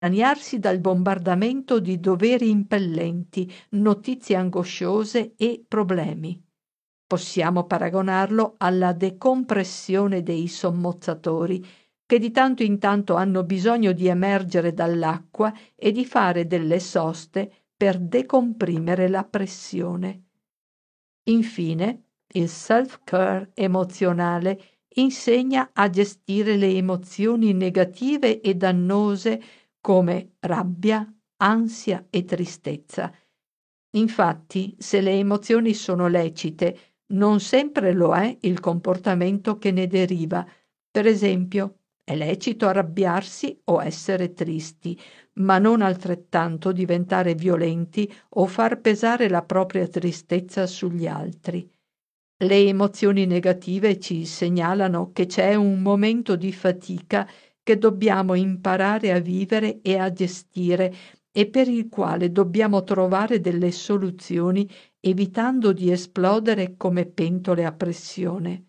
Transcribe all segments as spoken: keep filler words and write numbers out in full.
dilaniarsi dal bombardamento di doveri impellenti, notizie angosciose e problemi. Possiamo paragonarlo alla decompressione dei sommozzatori, che di tanto in tanto hanno bisogno di emergere dall'acqua e di fare delle soste per decomprimere la pressione. Infine, il self-care emozionale insegna a gestire le emozioni negative e dannose come rabbia, ansia e tristezza. Infatti, se le emozioni sono lecite, non sempre lo è il comportamento che ne deriva. Per esempio, è lecito arrabbiarsi o essere tristi, ma non altrettanto diventare violenti o far pesare la propria tristezza sugli altri. Le emozioni negative ci segnalano che c'è un momento di fatica che dobbiamo imparare a vivere e a gestire e per il quale dobbiamo trovare delle soluzioni evitando di esplodere come pentole a pressione.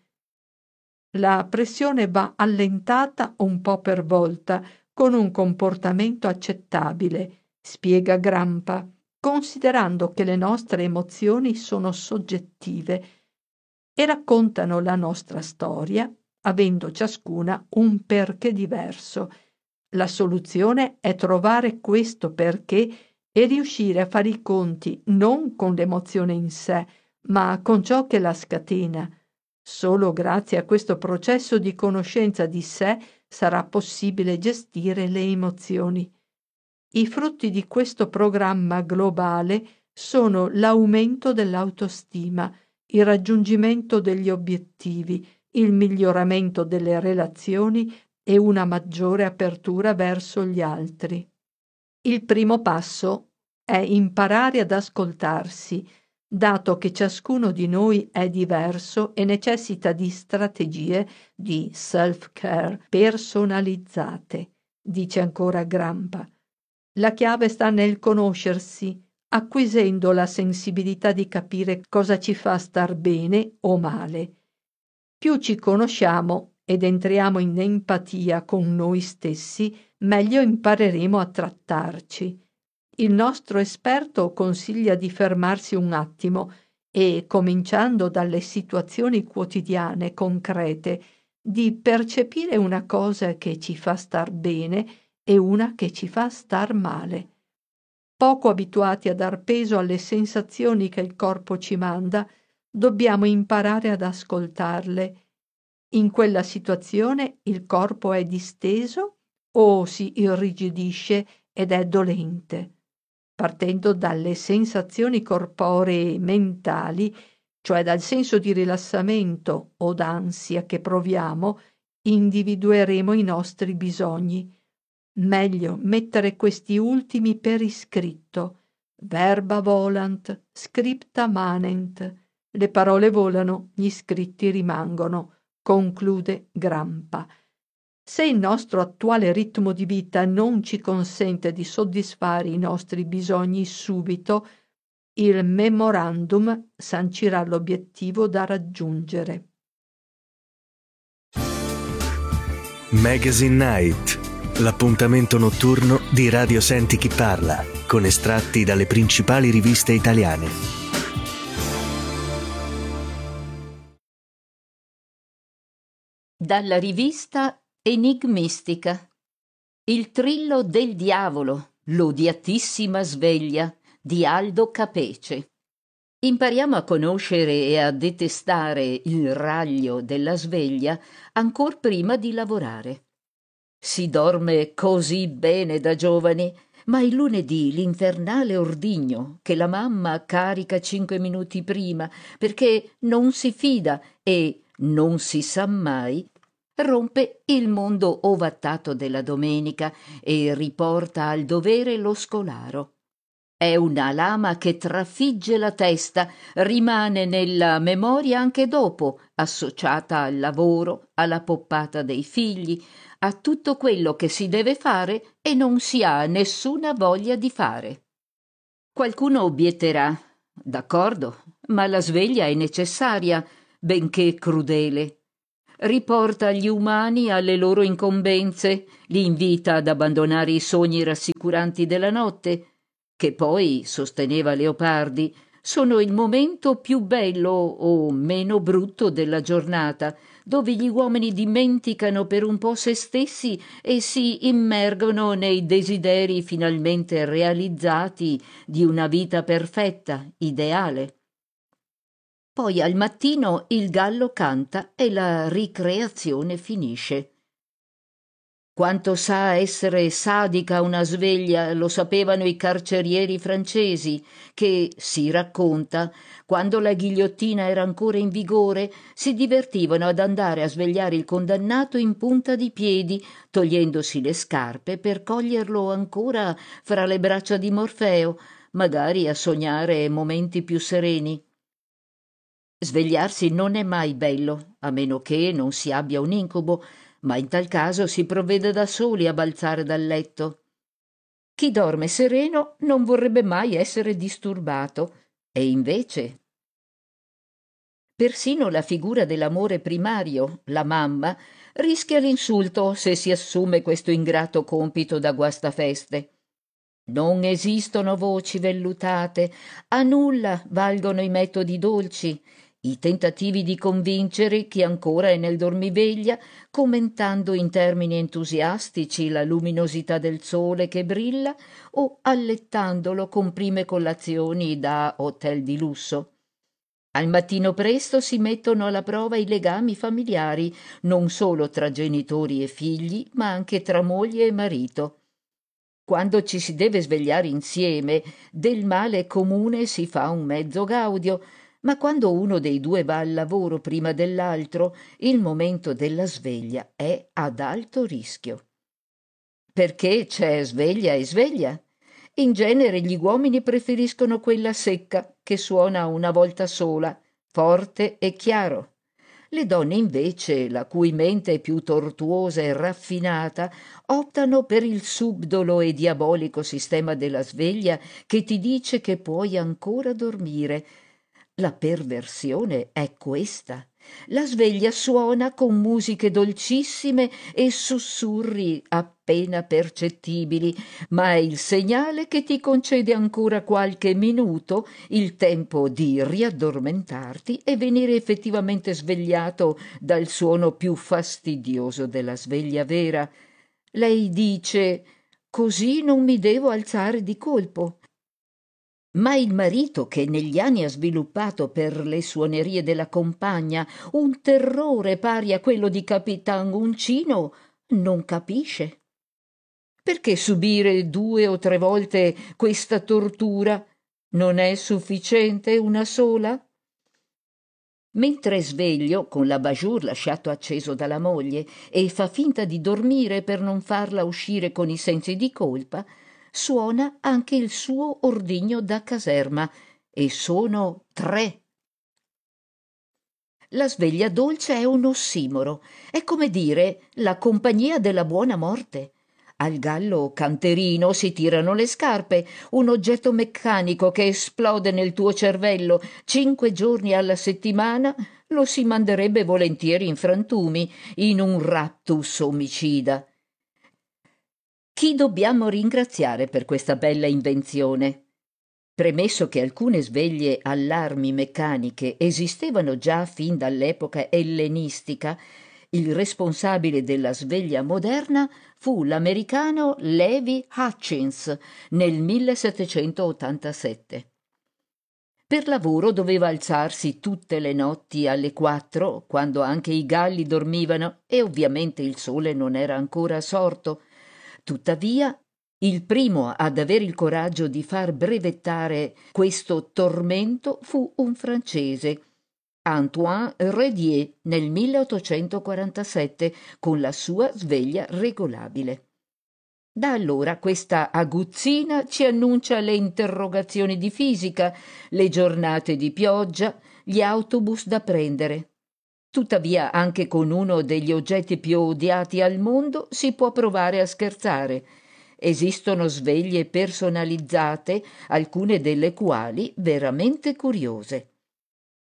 La pressione va allentata un po' per volta con un comportamento accettabile, spiega Grampa, considerando che le nostre emozioni sono soggettive e raccontano la nostra storia, avendo ciascuna un perché diverso. La soluzione è trovare questo perché e riuscire a fare i conti non con l'emozione in sé, ma con ciò che la scatena. Solo grazie a questo processo di conoscenza di sé sarà possibile gestire le emozioni. I frutti di questo programma globale sono l'aumento dell'autostima, il raggiungimento degli obiettivi, il miglioramento delle relazioni e una maggiore apertura verso gli altri. Il primo passo è imparare ad ascoltarsi, dato che ciascuno di noi è diverso e necessita di strategie di self-care personalizzate, dice ancora Grampa. La chiave sta nel conoscersi, acquisendo la sensibilità di capire cosa ci fa star bene o male. Più ci conosciamo ed entriamo in empatia con noi stessi, meglio impareremo a trattarci. Il nostro esperto consiglia di fermarsi un attimo e, cominciando dalle situazioni quotidiane concrete, di percepire una cosa che ci fa star bene e una che ci fa star male. Poco abituati a dar peso alle sensazioni che il corpo ci manda, dobbiamo imparare ad ascoltarle. In quella situazione il corpo è disteso o si irrigidisce ed è dolente. Partendo dalle sensazioni corporee e mentali, cioè dal senso di rilassamento o d'ansia che proviamo, individueremo i nostri bisogni. Meglio mettere questi ultimi per iscritto. Verba volant, scripta manent. Le parole volano, gli scritti rimangono, conclude Grampa. Se il nostro attuale ritmo di vita non ci consente di soddisfare i nostri bisogni subito, il memorandum sancirà l'obiettivo da raggiungere. Magazine Night, l'appuntamento notturno di Radio Senti Chi Parla, con estratti dalle principali riviste italiane. Dalla rivista Enigmistica. Il trillo del diavolo, l'odiatissima sveglia di Aldo Capece. Impariamo a conoscere e a detestare il raglio della sveglia ancor prima di lavorare. Si dorme così bene da giovani, ma il lunedì l'infernale ordigno che la mamma carica cinque minuti prima perché non si fida e non si sa mai, rompe il mondo ovattato della domenica e riporta al dovere lo scolaro. È una lama che trafigge la testa, rimane nella memoria anche dopo, associata al lavoro, alla poppata dei figli, a tutto quello che si deve fare e non si ha nessuna voglia di fare. Qualcuno obietterà: d'accordo, ma la sveglia è necessaria, benché crudele. riporta gli umani alle loro incombenze, li invita ad abbandonare i sogni rassicuranti della notte, che poi, sosteneva Leopardi, sono il momento più bello o meno brutto della giornata, dove gli uomini dimenticano per un po' se stessi e si immergono nei desideri finalmente realizzati di una vita perfetta, ideale. Poi al mattino il gallo canta e la ricreazione finisce. Quanto sa essere sadica una sveglia lo sapevano i carcerieri francesi che, si racconta, quando la ghigliottina era ancora in vigore, si divertivano ad andare a svegliare il condannato in punta di piedi, togliendosi le scarpe per coglierlo ancora fra le braccia di Morfeo, magari a sognare momenti più sereni. Svegliarsi non è mai bello, a meno che non si abbia un incubo, ma in tal caso si provvede da soli a balzare dal letto. Chi dorme sereno non vorrebbe mai essere disturbato, e invece. Persino la figura dell'amore primario, la mamma, rischia l'insulto se si assume questo ingrato compito da guastafeste. Non esistono voci vellutate, a nulla valgono i metodi dolci, i tentativi di convincere chi ancora è nel dormiveglia, commentando in termini entusiastici la luminosità del sole che brilla o allettandolo con prime colazioni da hotel di lusso. Al mattino presto si mettono alla prova i legami familiari, non solo tra genitori e figli, ma anche tra moglie e marito. Quando ci si deve svegliare insieme, del male comune si fa un mezzo gaudio, ma quando uno dei due va al lavoro prima dell'altro, il momento della sveglia è ad alto rischio. Perché c'è sveglia e sveglia? In genere gli uomini preferiscono quella secca, che suona una volta sola, forte e chiaro. Le donne invece, la cui mente è più tortuosa e raffinata, optano per il subdolo e diabolico sistema della sveglia che ti dice che puoi ancora dormire. La perversione è questa. La sveglia suona con musiche dolcissime e sussurri appena percettibili, ma è il segnale che ti concede ancora qualche minuto, il tempo di riaddormentarti e venire effettivamente svegliato dal suono più fastidioso della sveglia vera. Lei dice: «Così non mi devo alzare di colpo». Ma il marito, che negli anni ha sviluppato per le suonerie della compagna un terrore pari a quello di Capitan Uncino, non capisce. Perché subire due o tre volte questa tortura? Non è sufficiente una sola? Mentre sveglio, con l'abat-jour lasciato acceso dalla moglie, e fa finta di dormire per non farla uscire con i sensi di colpa, suona anche il suo ordigno da caserma, e sono tre. La sveglia dolce è un ossimoro, è come dire la compagnia della buona morte. Al gallo canterino si tirano le scarpe, un oggetto meccanico che esplode nel tuo cervello cinque giorni alla settimana lo si manderebbe volentieri in frantumi, in un raptus omicida. Chi dobbiamo ringraziare per questa bella invenzione? Premesso che alcune sveglie allarmi meccaniche esistevano già fin dall'epoca ellenistica, il responsabile della sveglia moderna fu l'americano Levi Hutchins nel millesettecentottantasette. Per lavoro doveva alzarsi tutte le notti alle quattro, quando anche i galli dormivano e ovviamente il sole non era ancora sorto. Tuttavia, il primo ad avere il coraggio di far brevettare questo tormento fu un francese, Antoine Redier, nel milleottocentoquarantasette, con la sua sveglia regolabile. Da allora questa aguzzina ci annuncia le interrogazioni di fisica, le giornate di pioggia, gli autobus da prendere. Tuttavia, anche con uno degli oggetti più odiati al mondo si può provare a scherzare. Esistono sveglie personalizzate, alcune delle quali veramente curiose.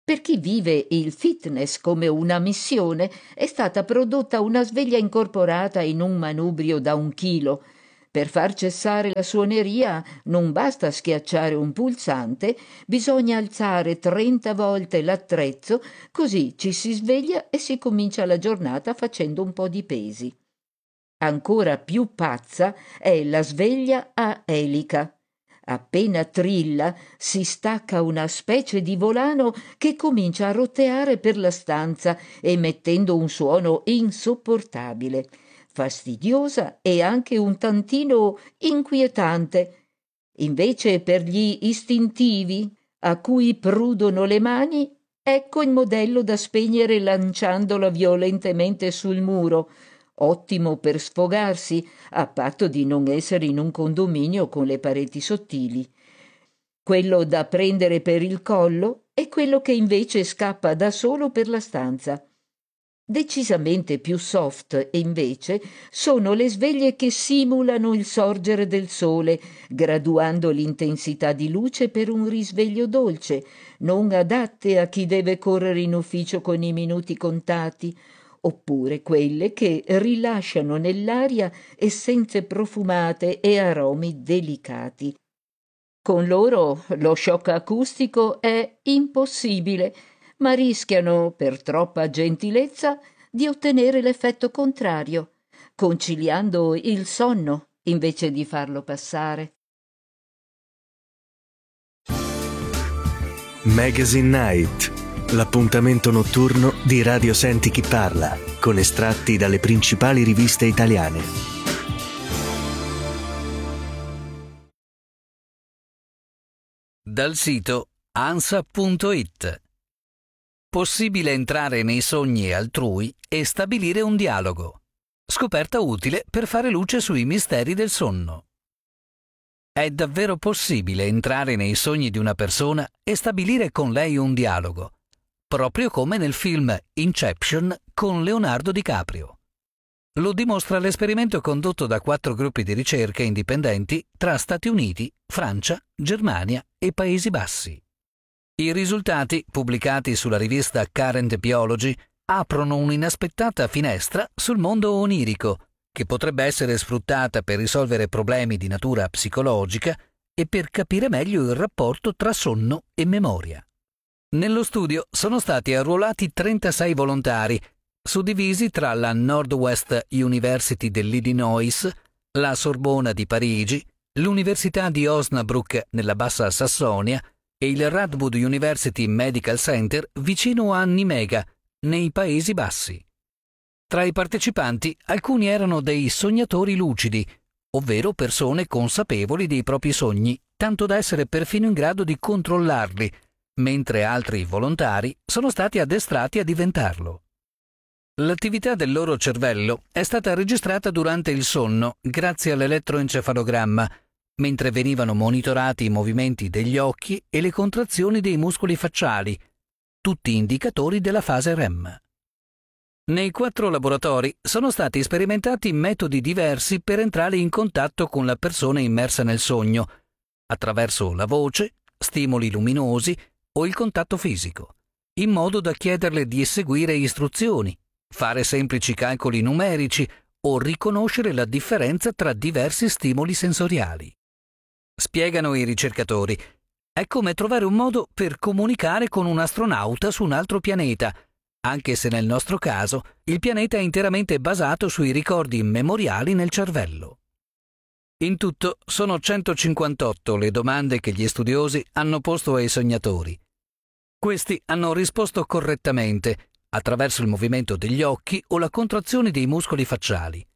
Per chi vive il fitness come una missione, è stata prodotta una sveglia incorporata in un manubrio da un chilo. Per far cessare la suoneria non basta schiacciare un pulsante, bisogna alzare trenta volte l'attrezzo, così ci si sveglia e si comincia la giornata facendo un po' di pesi. Ancora più pazza è la sveglia a elica. Appena trilla, si stacca una specie di volano che comincia a roteare per la stanza, emettendo un suono insopportabile, fastidiosa e anche un tantino inquietante. Invece per gli istintivi, a cui prudono le mani, ecco il modello da spegnere lanciandola violentemente sul muro, ottimo per sfogarsi, a patto di non essere in un condominio con le pareti sottili. Quello da prendere per il collo è quello che invece scappa da solo per la stanza. Decisamente più soft, invece, sono le sveglie che simulano il sorgere del sole, graduando l'intensità di luce per un risveglio dolce, non adatte a chi deve correre in ufficio con i minuti contati, oppure quelle che rilasciano nell'aria essenze profumate e aromi delicati. Con loro lo shock acustico è impossibile, ma rischiano, per troppa gentilezza, di ottenere l'effetto contrario, conciliando il sonno invece di farlo passare. Magazine Night, l'appuntamento notturno di Radio Senti Chi Parla, con estratti dalle principali riviste italiane. Dal sito ansa punto it. Possibile entrare nei sogni altrui e stabilire un dialogo. Scoperta utile per fare luce sui misteri del sonno. È davvero possibile entrare nei sogni di una persona e stabilire con lei un dialogo, proprio come nel film Inception con Leonardo DiCaprio. Lo dimostra l'esperimento condotto da quattro gruppi di ricerca indipendenti tra Stati Uniti, Francia, Germania e Paesi Bassi. I risultati, pubblicati sulla rivista Current Biology, aprono un'inaspettata finestra sul mondo onirico, che potrebbe essere sfruttata per risolvere problemi di natura psicologica e per capire meglio il rapporto tra sonno e memoria. Nello studio sono stati arruolati trentasei volontari, suddivisi tra la Northwest University dell'Illinois, la Sorbona di Parigi, l'Università di Osnabrück nella Bassa Sassonia e il Radboud University Medical Center vicino a Nimega, nei Paesi Bassi. Tra i partecipanti alcuni erano dei sognatori lucidi, ovvero persone consapevoli dei propri sogni, tanto da essere perfino in grado di controllarli, mentre altri volontari sono stati addestrati a diventarlo. L'attività del loro cervello è stata registrata durante il sonno grazie all'elettroencefalogramma, mentre venivano monitorati i movimenti degli occhi e le contrazioni dei muscoli facciali, tutti indicatori della fase R E M. Nei quattro laboratori sono stati sperimentati metodi diversi per entrare in contatto con la persona immersa nel sogno, attraverso la voce, stimoli luminosi o il contatto fisico, in modo da chiederle di eseguire istruzioni, fare semplici calcoli numerici o riconoscere la differenza tra diversi stimoli sensoriali. Spiegano i ricercatori, è come trovare un modo per comunicare con un astronauta su un altro pianeta, anche se nel nostro caso il pianeta è interamente basato sui ricordi memoriali nel cervello. In tutto sono centocinquantotto le domande che gli studiosi hanno posto ai sognatori. Questi hanno risposto correttamente, attraverso il movimento degli occhi o la contrazione dei muscoli facciali.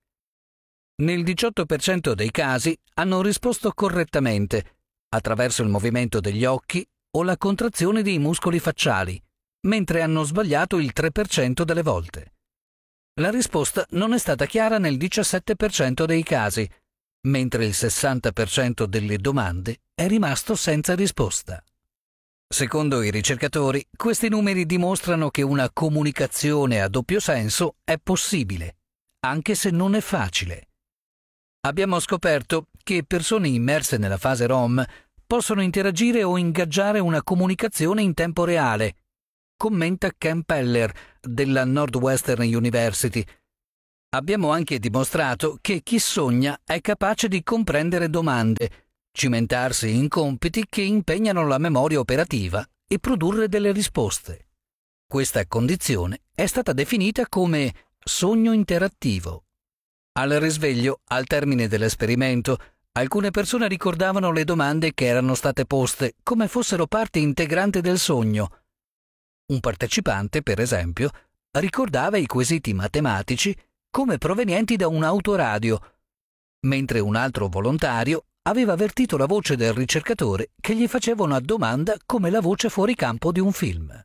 Nel diciotto per cento dei casi hanno risposto correttamente, attraverso il movimento degli occhi o la contrazione dei muscoli facciali, mentre hanno sbagliato il tre per cento delle volte. La risposta non è stata chiara nel diciassette per cento dei casi, mentre il sessanta per cento delle domande è rimasto senza risposta. Secondo i ricercatori, questi numeri dimostrano che una comunicazione a doppio senso è possibile, anche se non è facile. Abbiamo scoperto che persone immerse nella fase R O M possono interagire o ingaggiare una comunicazione in tempo reale, commenta Ken Peller della Northwestern University. Abbiamo anche dimostrato che chi sogna è capace di comprendere domande, cimentarsi in compiti che impegnano la memoria operativa e produrre delle risposte. Questa condizione è stata definita come sogno interattivo. Al risveglio, al termine dell'esperimento, alcune persone ricordavano le domande che erano state poste come fossero parte integrante del sogno. Un partecipante, per esempio, ricordava i quesiti matematici come provenienti da un autoradio, mentre un altro volontario aveva avvertito la voce del ricercatore che gli faceva una domanda come la voce fuori campo di un film.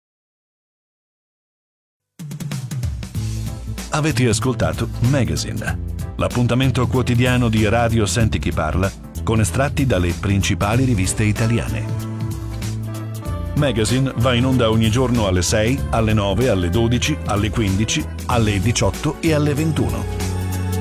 Avete ascoltato Magazine, l'appuntamento quotidiano di Radio Senti Chi Parla con estratti dalle principali riviste italiane. Magazine va in onda ogni giorno alle sei, alle nove, alle dodici, alle quindici, alle diciotto e alle ventuno.